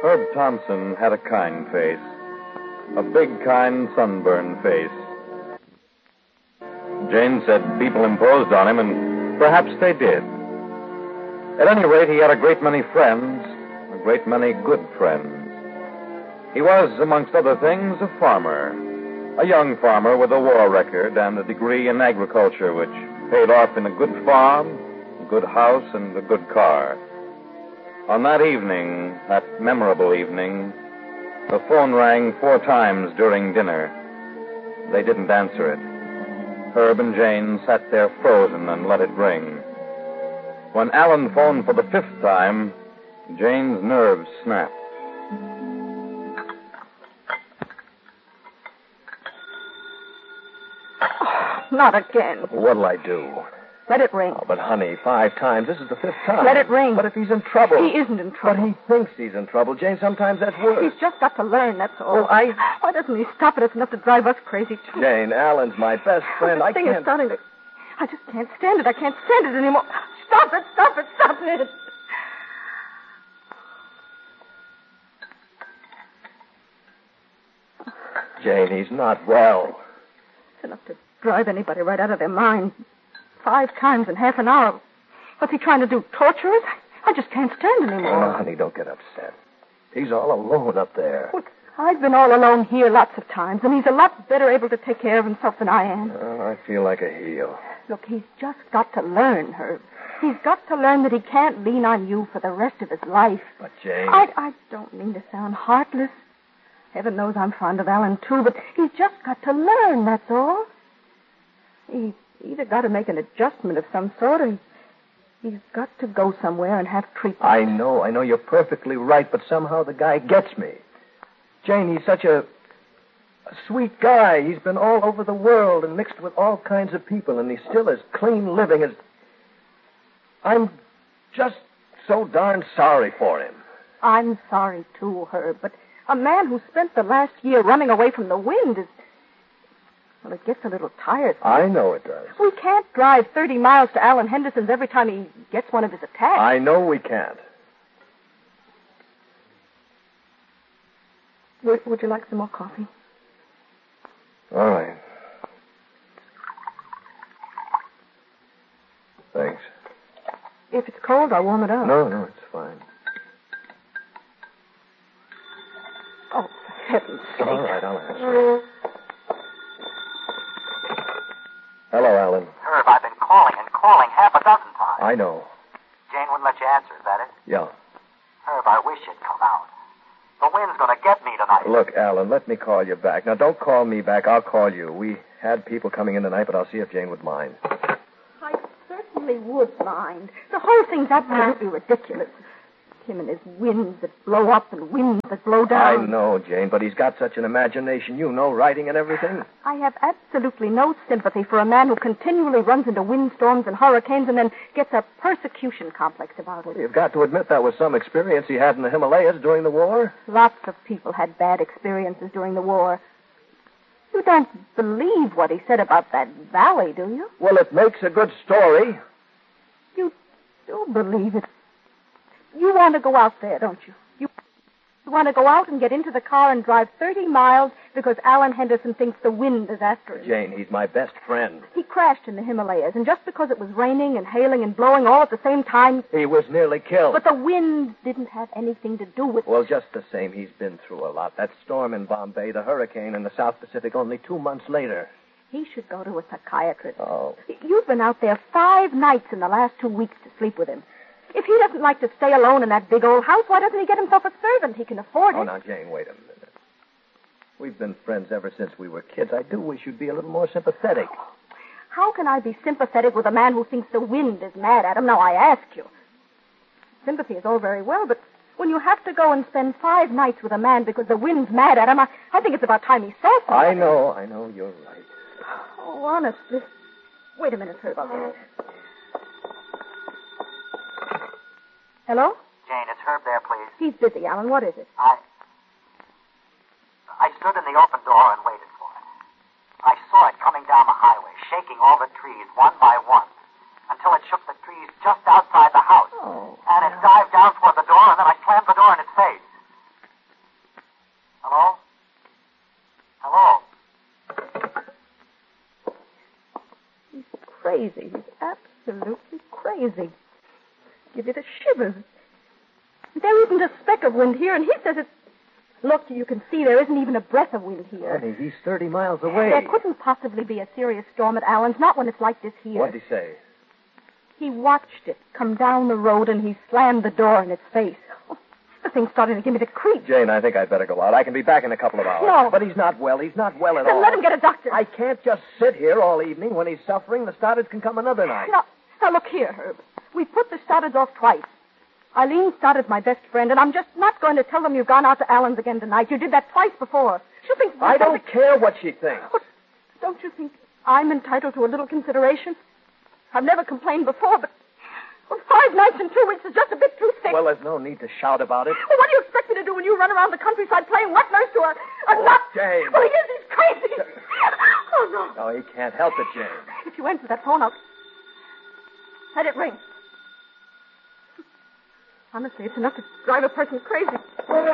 Herb Thompson had a kind face. A big, kind, sunburned face. Jane said people imposed on him, and perhaps they did. At any rate, he had a great many friends, a great many good friends. He was, amongst other things, a farmer. A young farmer with a war record and a degree in agriculture, which paid off in a good farm, a good house, and a good car. On that evening, that memorable evening, the phone rang 4 times during dinner. They didn't answer it. Herb and Jane sat there frozen and let it ring. When Alan phoned for the 5th time, Jane's nerves snapped. Not again. What'll I do? Let it ring. Oh, but, honey, 5 times. This is the 5th time. Let it ring. But if he's in trouble... He isn't in trouble. But he thinks he's in trouble. Jane, sometimes that's worse. He's just got to learn, that's all. Oh, Why doesn't he stop it? It's enough to drive us crazy, too. Jane, Alan's my best friend. This thing is starting to... I just can't stand it. I can't stand it anymore. Stop it, stop it, stop it. Jane, he's not well. It's enough to drive anybody right out of their mind. 5 times in half an hour. What's he trying to do? Torture us? I just can't stand anymore. Oh, honey, don't get upset. He's all alone up there. Well, I've been all alone here lots of times, and he's a lot better able to take care of himself than I am. Oh, I feel like a heel. Look, he's just got to learn, Herb. He's got to learn that he can't lean on you for the rest of his life. But, Jane... I don't mean to sound heartless. Heaven knows I'm fond of Alan, too, but he's just got to learn, that's all. He's either got to make an adjustment of some sort, or he's got to go somewhere and have treatment. I know you're perfectly right, but somehow the guy gets me. Jane, he's such a sweet guy. He's been all over the world and mixed with all kinds of people, and he's still as clean living as... I'm just so darn sorry for him. I'm sorry, too, Herb, but a man who spent the last year running away from the wind is... Well, it gets a little tiresome. I know it does. We can't drive 30 miles to Alan Henderson's every time he gets one of his attacks. I know we can't. Would you like some more coffee? All right. Thanks. If it's cold, I'll warm it up. No, it's fine. Oh, for heaven's sake. All right, I'll answer. Hello, Alan. Herb, I've been calling half a dozen times. I know. Jane wouldn't let you answer, is that it? Yeah. Herb, I wish you'd come out. The wind's going to get me tonight. Look, Alan, let me call you back. Now, don't call me back. I'll call you. We had people coming in tonight, but I'll see if Jane would mind. I certainly would mind. The whole thing's absolutely ridiculous. Him and his winds that blow up and winds that blow down. I know, Jane, but he's got such an imagination, writing and everything. I have absolutely no sympathy for a man who continually runs into windstorms and hurricanes and then gets a persecution complex about it. You've got to admit that was some experience he had in the Himalayas during the war. Lots of people had bad experiences during the war. You don't believe what he said about that valley, do you? Well, it makes a good story. You do believe it. You want to go out there, don't you? You want to go out and get into the car and drive 30 miles because Alan Henderson thinks the wind is after him. Jane, he's my best friend. He crashed in the Himalayas, and just because it was raining and hailing and blowing all at the same time... He was nearly killed. But the wind didn't have anything to do with it. Well, just the same, he's been through a lot. That storm in Bombay, the hurricane in the South Pacific only 2 months later. He should go to a psychiatrist. Oh. You've been out there 5 nights in the last 2 weeks to sleep with him. If he doesn't like to stay alone in that big old house, why doesn't he get himself a servant? He can afford it. Oh, now, Jane, wait a minute. We've been friends ever since we were kids. I do wish you'd be a little more sympathetic. How can I be sympathetic with a man who thinks the wind is mad at him? Now, I ask you. Sympathy is all very well, but when you have to go and spend 5 nights with a man because the wind's mad at him, I think it's about time he saw something. I know, you're right. Oh, honestly. Wait a minute, Herb. I'll get it. Hello? Jane, is Herb there, please? He's busy, Alan. What is it? I stood in the open door and waited for it. I saw it coming down the highway, shaking all the trees one by one, until it shook the trees just outside the house. Oh. And it dived down toward the door, and then I slammed the door in its face. crazy. He's absolutely crazy. Give you the shivers. There isn't a speck of wind here, and he says it's... Look, you can see there isn't even a breath of wind here. Honey, he's 30 miles away. There couldn't possibly be a serious storm at Allen's, not when it's like this here. What'd he say? He watched it come down the road, and he slammed the door in its face. Oh, the thing's starting to give me the creeps. Jane, I think I'd better go out. I can be back in a couple of hours. No. But he's not well. He's not well at Then all. let him get a doctor. I can't just sit here all evening. When he's suffering, the starters can come another night. Now, look here, Herb. We put the starters off twice. Eileen started my best friend, and I'm just not going to tell them you've gone out to Allen's again tonight. You did that twice before. She'll think... I don't care what she thinks. But don't you think I'm entitled to a little consideration? I've never complained before, but 5 nights and 2 weeks is just a bit too thick. Well, there's no need to shout about it. Well, what do you expect me to do when you run around the countryside playing wet nurse to a nut? Jane. Well, he is. He's crazy. Oh, no. No, he can't help it, Jane. If you answer that phone, I'll... Let it ring. Honestly, it's enough to drive a person crazy. Will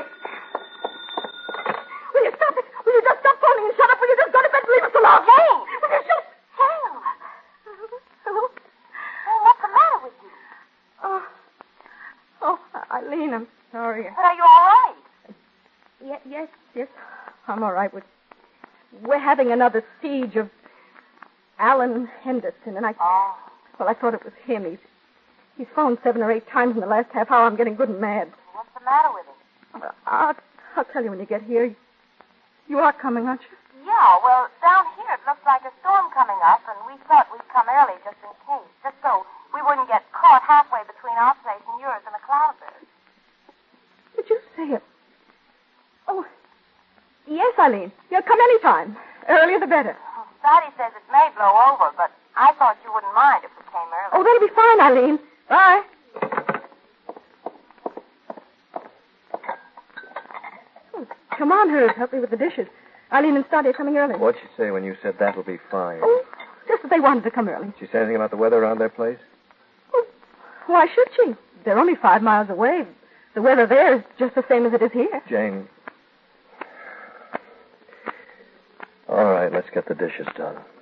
you stop it? Will you just stop phoning and shut up? Will you just go to bed and leave us alone? Jane! Will you just... Jane! Hello? Jane, what's the matter with you? Oh, Eileen, I'm sorry. But are you all right? Yes. I'm all right. We're having another siege of Allen Henderson, and Oh. Well, I thought it was him. He's phoned 7 or 8 times in the last half hour. I'm getting good and mad. What's the matter with him? I'll tell you when you get here. You are coming, aren't you? Yeah, well, down here it looks like a storm coming up, and we thought we'd come early just in case, just so we wouldn't get caught halfway between our place and yours in a cloudburst. Did you say it? Oh, yes, Eileen. You'll come any time. Earlier the better. Daddy says it may blow over, but I thought you wouldn't mind if we came early. Oh, that'll be fine, Eileen. Bye. Oh, come on, Herb. Help me with the dishes. Eileen and Stoddy are coming early. What'd she say when you said that'll be fine? Oh, just that they wanted to come early. Did she say anything about the weather around their place? Oh, why should she? They're only 5 miles away. The weather there is just the same as it is here. Jane. All right, let's get the dishes done.